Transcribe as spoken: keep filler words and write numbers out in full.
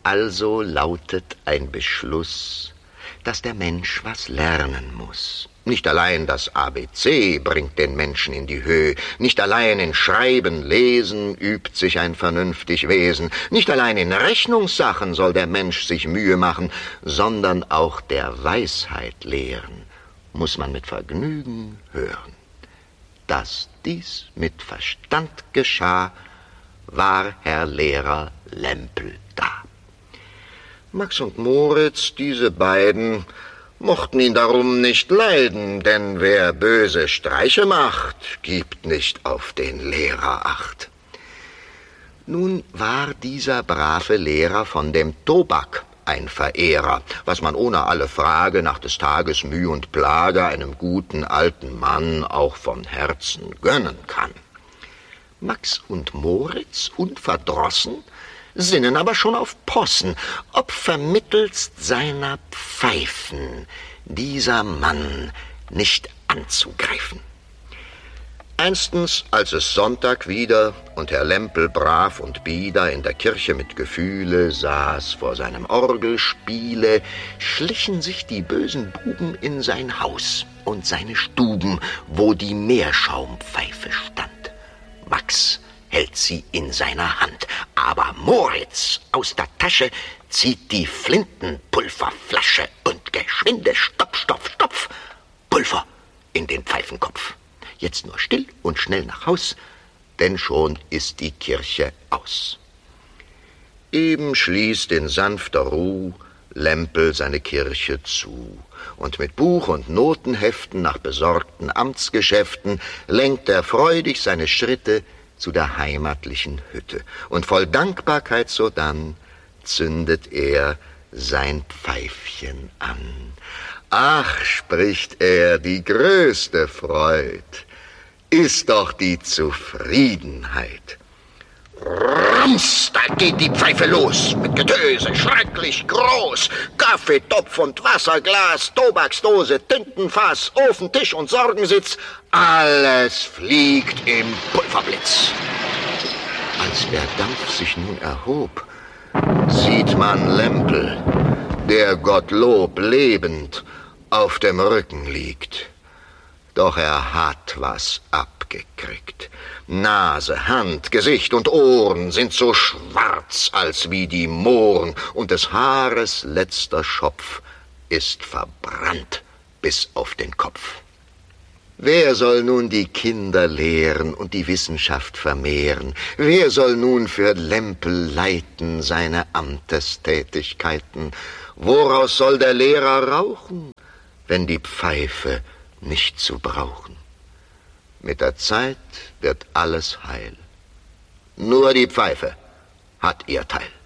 also lautet ein Beschluss, dass der Mensch was lernen muss. Nicht allein das A B C bringt den Menschen in die Höhe, nicht allein in Schreiben, Lesen übt sich ein vernünftig Wesen, nicht allein in Rechnungssachen soll der Mensch sich Mühe machen, sondern auch der Weisheit lehren muss man mit Vergnügen hören. Dass dies mit Verstand geschah, war Herr Lehrer Lempel da. Max und Moritz, diese beiden, mochten ihn darum nicht leiden, denn wer böse Streiche macht, gibt nicht auf den Lehrer Acht. Nun war dieser brave Lehrer von dem Tobak ein Verehrer, was man ohne alle Frage nach des Tages Mühe und Plage einem guten alten Mann auch von Herzen gönnen kann. Max und Moritz, unverdrossen, sinnen aber schon auf Possen, ob vermittelst seiner Pfeifen dieser Mann nicht anzugreifen. Einstens, als es Sonntag wieder und Herr Lempel brav und bieder in der Kirche mit Gefühle saß vor seinem Orgelspiele, schlichen sich die bösen Buben in sein Haus und seine Stuben, wo die Meerschaumpfeife stand. Max hält sie in seiner Hand, aber Moritz aus der Tasche zieht die Flintenpulverflasche und geschwinde Stopf, Stopf, Stopf, Pulver in den Pfeifenkopf. Jetzt nur still und schnell nach Haus, denn schon ist die Kirche aus. Eben schließt in sanfter Ruh Lempel seine Kirche zu, und mit Buch und Notenheften nach besorgten Amtsgeschäften lenkt er freudig seine Schritte zu der heimatlichen Hütte, und voll Dankbarkeit sodann zündet er sein Pfeifchen an. Ach, spricht er, die größte Freud ist doch die Zufriedenheit. Rums, da geht die Pfeife los, mit Getöse, schrecklich groß. Kaffee, Topf und Wasserglas, Tobaksdose, Tintenfass, Ofen, Tisch und Sorgensitz, alles fliegt im Pulverblitz. Als der Dampf sich nun erhob, sieht man Lempel, der Gottlob lebend auf dem Rücken liegt. Doch er hat was abgekriegt. Nase, Hand, Gesicht und Ohren sind so schwarz als wie die Mohren, und des Haares letzter Schopf ist verbrannt bis auf den Kopf. Wer soll nun die Kinder lehren und die Wissenschaft vermehren? Wer soll nun für Lempel leiten seine Amtestätigkeiten? Woraus soll der Lehrer rauchen, wenn die Pfeife nicht zu brauchen? Mit der Zeit wird alles heil. Nur die Pfeife hat ihr Teil.